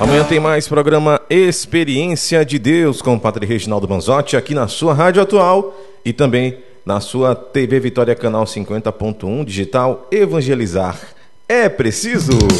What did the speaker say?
Amanhã tem mais programa Experiência de Deus com o Padre Reginaldo Manzotti aqui na sua Rádio Atual e também na sua TV Vitória Canal 50.1 Digital. Evangelizar é preciso.